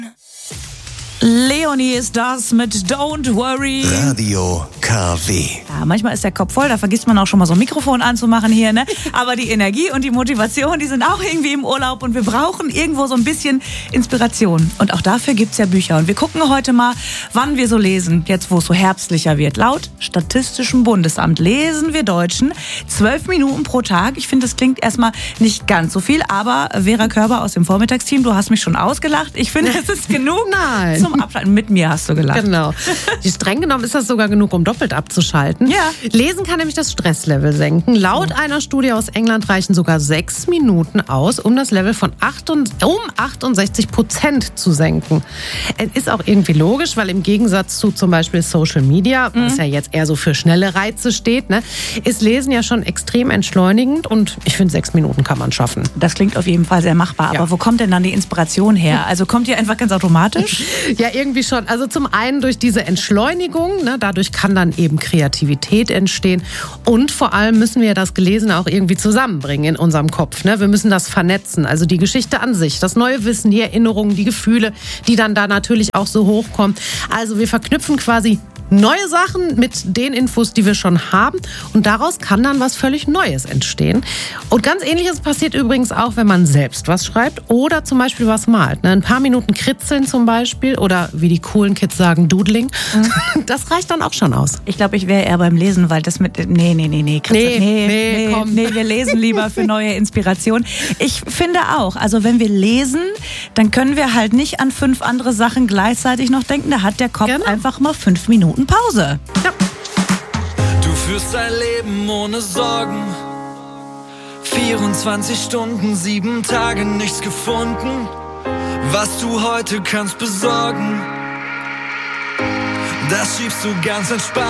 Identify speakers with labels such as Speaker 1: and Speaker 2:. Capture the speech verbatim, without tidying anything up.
Speaker 1: Leonie ist das mit Don't Worry.
Speaker 2: Radio K W.
Speaker 1: Ja, manchmal ist der Kopf voll, da vergisst man auch schon mal so ein Mikrofon anzumachen hier, ne? Aber die Energie und die Motivation, die sind auch irgendwie im Urlaub und wir brauchen irgendwo so ein bisschen Inspiration. Und auch dafür gibt's ja Bücher. Und wir gucken heute mal, wann wir so lesen, jetzt wo es so herbstlicher wird. Laut Statistischem Bundesamt lesen wir Deutschen zwölf Minuten pro Tag. Ich finde, das klingt erstmal nicht ganz so viel, aber Vera Körber aus dem Vormittagsteam, du hast mich schon ausgelacht. Ich finde, es ist genug.
Speaker 3: Nein.
Speaker 1: Zum Abschalten. Mit mir hast du gelacht.
Speaker 3: Genau. Streng genommen ist das sogar genug, um doppelt abzuschalten.
Speaker 1: Ja.
Speaker 3: Lesen kann nämlich das Stresslevel senken. Laut einer Studie aus England reichen sogar sechs Minuten aus, um das Level von um achtundsechzig Prozent zu senken. Es ist auch irgendwie logisch, weil im Gegensatz zu zum Beispiel Social Media, was ja jetzt eher so für schnelle Reize steht, ne, ist Lesen ja schon extrem entschleunigend und ich finde, sechs Minuten kann man schaffen.
Speaker 1: Das klingt auf jeden Fall sehr machbar.
Speaker 3: Ja.
Speaker 1: Aber wo kommt denn dann die Inspiration her? Also kommt die einfach ganz automatisch?
Speaker 3: Ja, irgendwie schon. Also zum einen durch diese Entschleunigung, ne, dadurch kann dann eben Kreativität entstehen und vor allem müssen wir das Gelesene auch irgendwie zusammenbringen in unserem Kopf. Ne? Wir müssen das vernetzen, also die Geschichte an sich, das neue Wissen, die Erinnerungen, die Gefühle, die dann da natürlich auch so hochkommen. Also wir verknüpfen quasi neue Sachen mit den Infos, die wir schon haben und daraus kann dann was völlig Neues entstehen. Und ganz Ähnliches passiert übrigens auch, wenn man selbst was schreibt oder zum Beispiel was malt. Ne? Ein paar Minuten kritzeln zum Beispiel oder wie die coolen Kids sagen, Doodling. Mhm. Das reicht dann auch schon aus.
Speaker 1: Ich glaube, ich wäre eher beim Lesen, weil das mit... Nee, nee, nee, nee. Kritzeln,
Speaker 3: Nee,
Speaker 1: nee,
Speaker 3: nee,
Speaker 1: nee,
Speaker 3: komm.
Speaker 1: nee, wir lesen lieber für neue Inspiration. Ich finde auch, also wenn wir lesen, dann können wir halt nicht an fünf andere Sachen gleichzeitig noch denken. Da hat der Kopf
Speaker 3: Genau.
Speaker 1: einfach mal fünf Minuten Pause.
Speaker 3: Ja.
Speaker 4: Du führst ein Leben ohne Sorgen. vierundzwanzig Stunden, sieben Tage, nichts gefunden. Was du heute kannst besorgen, das schiebst du ganz entspannt